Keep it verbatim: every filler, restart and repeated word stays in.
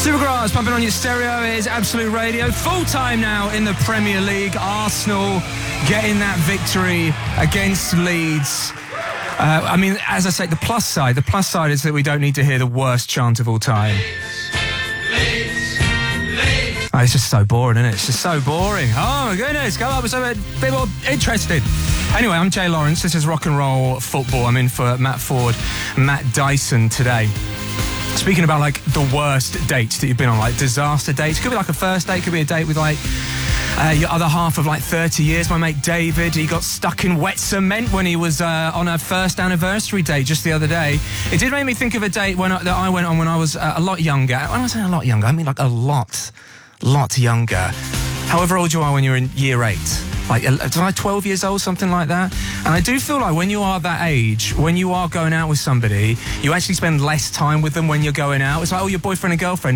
Supergrass pumping on your stereo. Is Absolute Radio. Full time now in the Premier League. Arsenal getting that victory against Leeds. Uh, I mean, as I say, the plus side, the plus side is that we don't need to hear the worst chant of all time. Oh, it's just so boring, isn't it? It's just so boring. Oh my goodness, come up with something a bit more interesting. Anyway, I'm Jay Lawrence. This is Rock and Roll Football. I'm in for Matt Ford, Matt Dyson today. Speaking about like the worst dates that you've been on, like disaster dates. Could be like a first date, could be a date with like uh, your other half of like thirty years. My mate David, he got stuck in wet cement when he was uh, on a first anniversary date just the other day. It did make me think of a date when I, that I went on when I was uh, a lot younger. When I say a lot younger, I mean like a lot, lot younger. However old you are when you're in year eight. Like, like twelve years old, something like that. And I do feel like when you are that age, when you are going out with somebody, you actually spend less time with them when you're going out. It's like, oh, your boyfriend and girlfriend